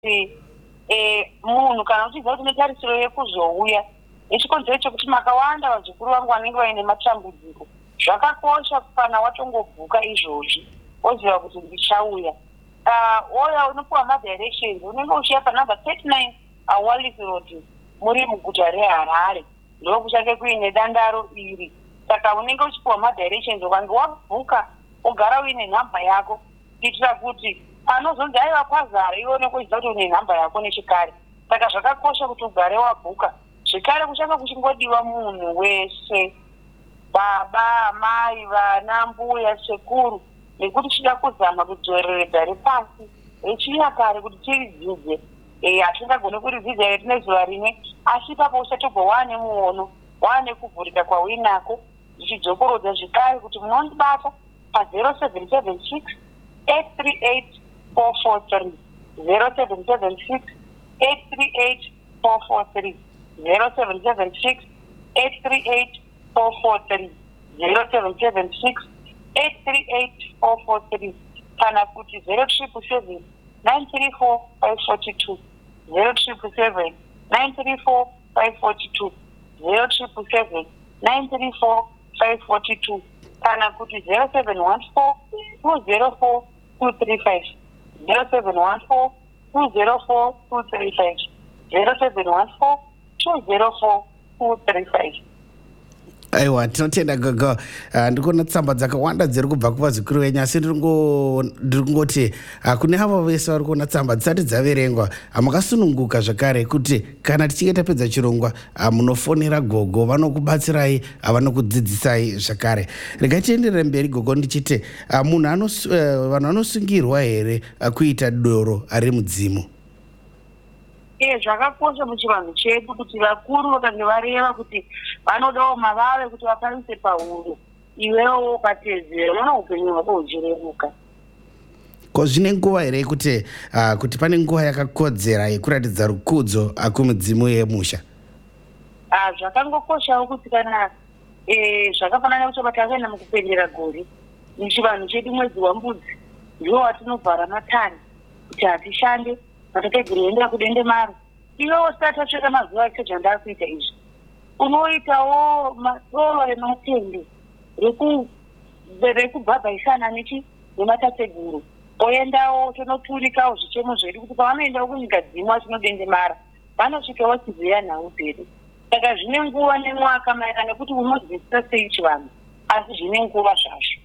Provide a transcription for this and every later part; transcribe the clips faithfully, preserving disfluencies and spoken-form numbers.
kuti munhu kana uchiziva kuti netarisiro yekuzouya nechikonzero chekuti makawanda vadzukuru vangu vanenge vaine matambudziko, zvakakosha kana watongobhuka izvozvi woziva kuti ndichauya. Oya unopiwa madirections, unenge uchiya panumber thirty-nine Wallis Road muri muguta reHarare, ndokuchange kuine dandaro iri. Saka unenge uchipiwa madirections, ukange wabhuka ugara uine nhamba yako kuitira kuti panozonzi aiwa kwazara ione kuziva kuti une nhamba yako nechikare. Saka zvakakosha kuti ugare wabhuka. Zvekare kuchange kuchingodiwa munhu wese, baba, mai, vana, mbuya, sekuru, nekuti chida kuzama kudzoreredza repasi rechinyakare kuti tiridzidze. Hatingagone kuridzidza here tine zuva rimwe, asi ipapo uchatobva waane muono, waane kuvhurika kwauinako, zvichidzokorodza zvekare kuti munondibata pa-zero seven seven six eight three eight four four three, zero seven seven six eight three eight four four three, zero seven seven six eight three eight four four three, zero seven seven six eight three eight four four three, kana kuti zero triple seven nine three four five four two, zero triple seven nine three four five four two, zero triple seven nine three four five four two, kana kuti zero seven one four two zero four two three five, zero seven one four two zero four two three five, zero seven one four two zero four two three five. Aiwa, tinotenda gogo. Uh, ndikuona tsamba dzakawanda dziri kubva kuvazukuru venyu, asi ndiri kungoti uh, kune avo vese vari kuona tsamba dzisati dzaverengwa, uh, makasununguka zvakare kuti kana tichinge tapedza chirongwa uh, munofonera gogo, vanokubatsirai, uh, vanokudzidzisai zvakare. Regai tienderere mberi gogo ndichiti uh, munhu anos, uh, vanhu vanosungirwa here uh, kuita doro ari mudzimu? Ee, zvakakosha muchivanhu chedu kuti vakuru vakange vareva kuti vanodawo mavave kuti vaparise pahuro, iwewo ukatedzera unoona upenyu hwako huchireruka. Ko zvine nguva here kuti uh, kuti pane nguva yakakodzera yekuratidza rukudzo uh, kumudzimu yemusha? Ah, zvakangokoshawo kuti kana eh zvakafanana kuti vatakaenda mukupendera gore muchivanhu chedu mwedzi wambudzi ndiwo watinovhara matani kuti hatishande vatategurenda kudende maro. Iwewo usati watsveta mazuva acho zvandava kuita izvi, unoitawo masoro ematende rekubhabhaisana nematateguru, oendawo tonoturikawo zvichemo zvedu kuti pavanoendawo kunyika dzimwe tinodende mara vanosvikawo chiziya nhau pedu. Saka zvine nguva nemwaka maererano nekuti unodzidzisa sei chivanhu, asi zvine nguva zvazvo.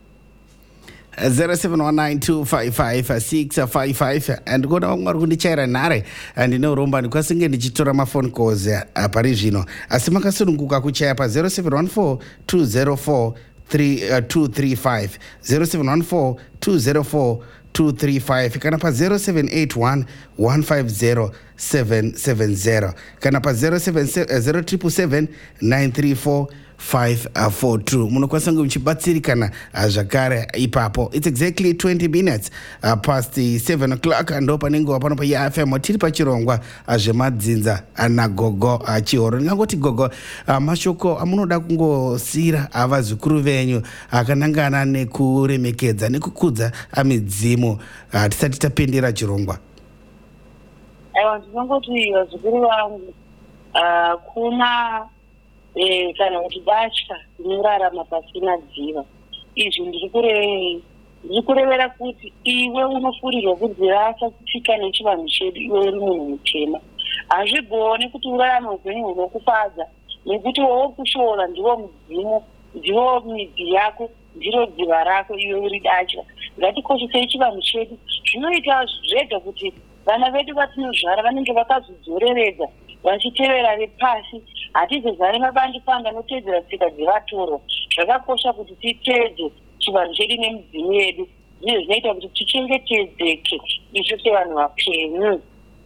zero seven one nine two five five six five five ndikuona vamwe vari kundichaira nhare ndine uromba ndikwasinge ndichitora mafoni calls pari zvino, asi makasununguka kuchaya pa zero seven one four two zero four two three five, zero seven one four two zero four two three five, kana pa zero seven eight one one five zero seven seven zero, kana pa zero seven zero triple seven nine three four five four two. Munokwanisa muchibatsirikana zvakare ipapo. It's exactly twenty minutes uh, past the seven o'clock ndo panengo pano pa F M tiri pachirongwa zvemadzinza ana gogo achihoro. Ndingangoti gogo uh, mashoko amunoda kungosira avazukuru venyu akanangana nekuremekedza nekukudza amidzimu uh, tisati tapendera chirongwa. Aiwa, ndinongoti vazukuru vangu uh, kuna Eh, kana kuti batya inorarama pasina dziva. Izvi ndiri kurevera kuti iwe unofurirwa kudzirasa kutsika nechivanhu chedu iwe uri munhu mutema. Hazvigone kuti urarame upenyu hunokufadza nekuti wowo kushora ndiwo mudzimu, ndiwo midzi yako, ndiro dziva rako iwe uri datya. Ngatikoshesei chivanhu chedu. Zvinoita zvega kuti vana vedu vatinozvara vanenge vakazvidzoreredza vachitevera repasi, hatizozare mabandipanga anotedzera tsika dzevatorwa. Zvakakosha kuti titedze chivanhu chedu nemidzimu yedu, zvizvo zvinoita kuti tichengetedzeke isu sevanhu vapenyu.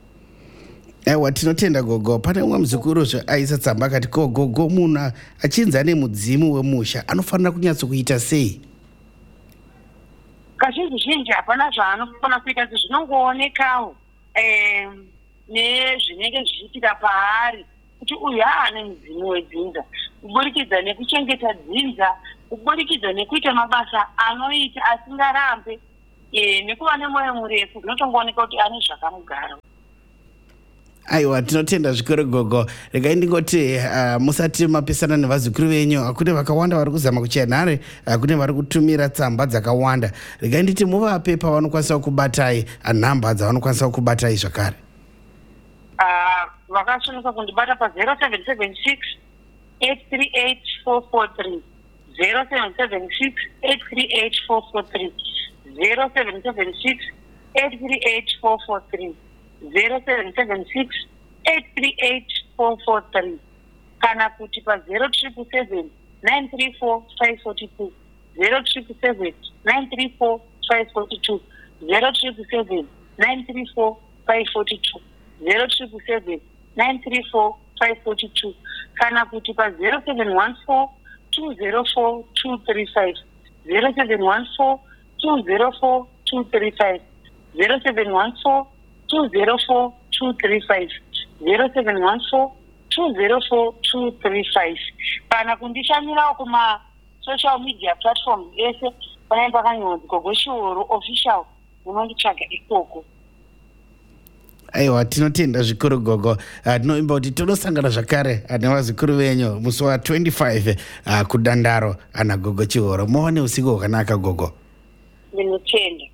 Aiwa, tinotenda gogo. Pane umwe muzukuru aisa tsamba akati ko gogo, munhu achinza nemudzimu wemusha anofanira kunyatso kuita sei? Kazhinji zhinji hapana zvaanofanira kuita, zvinongoonekawo eh nezvinenge zvichiitika paari kuti uyu haane mudzimu wedzinza, kuburikidza nekuchengeta dzinza, kuburikidza nekuita mabasa anoita asingarambe e, nekuva nemoyo murefu zvinotongooneka kuti ane zvakamugara. Aiwa, tinotenda zvikuru gogo. Regai ndingoti uh, musati mapesana nevazukuru venyu kune vakawanda vari kuzama kuchaya nhare, uh, kune vari kutumira tsamba dzakawanda. Regai nditi muvape pavanokwanisa kubatai nhamba dzavanokwanisa kubatai zvakare. Uh, vakasvinuka kundibata pa zero seven seven six eight three eight four four three zero seven seven six eight three eight four four three zero seven seven six eight three eight four four three zero seven seven six eight three eight four four three kana kuti pa zero triple seven nine three four five four two zero triple seven nine three four five four two zero triple seven nine three four five four two zero triple seven nine three four five four two kana kuti pa zero seven one four two zero four two three five zero seven one four two zero four two three five zero seven one four two zero four two three five zero seven one four two zero four two three five kana kundishamirawo kuma social media platforms ese panenge pakanyonzi Gogo Chiuru official, unonditsvaga ikoko. Aiwa, tinotenda zvikuru gogo. Tinoimba kuti tonosangana zvakare nevazukuru venyu musi wa twenty-five uh, kudandaro ana Gogo Chiuru. Muone usiku hwakanaka gogo. Ndinotenda.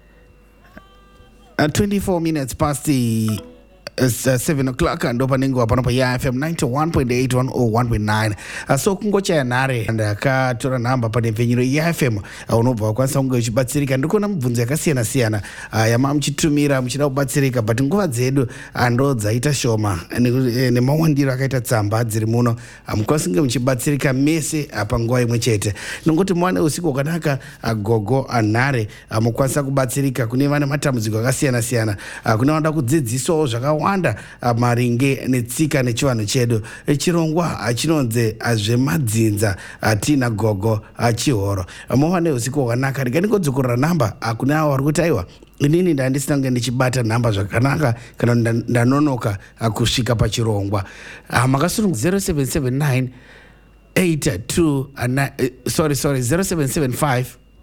Uh, twenty-four minutes past the uh, seven o'clock ndo panenge wapano pa Y F M ninety-one point eight one oh one point nine. Uh, so kungochaya nhare ndakatora namba pane mvenyero Y F M uh, unobva wakwanisa kunge uchibatsirika. Ndikuona mibvunzo yakasiyana siyana uh, yama muchitumira muchida kubatsirika, but nguva dzedu uh, ndo dzaita shoma nemawandiro akaita tsamba dziri muno uh, mukwanisa kunge muchibatsirika mese uh, panguva imwe chete. Nongoti muwane usiku hwakanaka uh, gogo uh, nhare uh, mukwanisa kubatsirika. Kune vane matambudziko akasiyana siyana uh, kune vanoda kudzidziswawo zvakawanda uh, maringe netsika nechivanhu chedu. Chirongwa uh, chinonzi uh, zvemadzinza uh, tina Gogo uh, Chiuru. Uh, muwane usiku hwakanaka. Regai ndingodzokorera namba uh, kune avo vari kuti aiwa inini ndandisina kunge ndichibata nhamba zvakanaka kana ndanonoka uh, kusvika pachirongwa. Uh, makasunungu zero seven seven nine eight two uh, uh, sorry sorry zero seven seven five.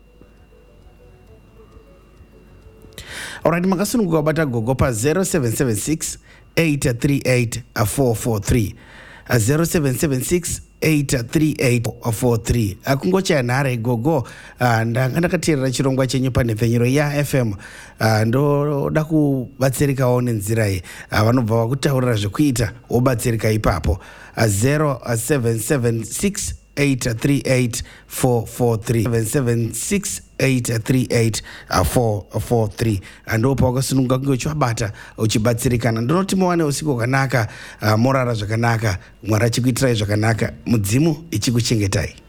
Alright, makasununguka bata gogo pa zero seven seven six eight three eight four four three uh, zero seven seven six eight three eight four three. Kungochaya nhare gogo. uh, ndanga ndakateerera chirongwa chenyu pane mvenyero ya F M uh, ndoda kubatsirikawo nenzira iyi. uh, vanobva vakutaurira zvekuita wobatsirika ipapo. uh, zero seven seven six eight three eight four four three seven seven six eight three eight four four three ando pawakasununga kunge uchivabata uchibatsirikana. Ndinoti muwane usiku hwakanaka, uh, morara zvakanaka, Mwari achikuitirai zvakanaka, mudzimu ichikuchengetai.